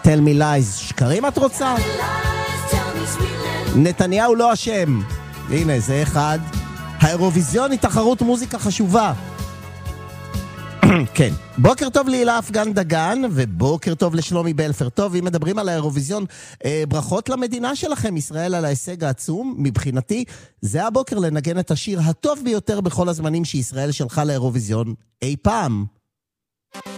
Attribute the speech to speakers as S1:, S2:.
S1: Tell me lies, שקרים את רוצה? נתניהו לא אשם. הנה, זה אחד. האירוויזיון היא תחרות מוזיקה חשובה. כן. בוקר טוב להילה אפגן דגן, ובוקר טוב לשלומי בלפר. טוב, אם מדברים על האירוויזיון, ברכות למדינה שלכם, ישראל, על ההישג העצום. מבחינתי, זה הבוקר לנגן את השיר הטוב ביותר בכל הזמנים שישראל שלחה לאירוויזיון אי פעם.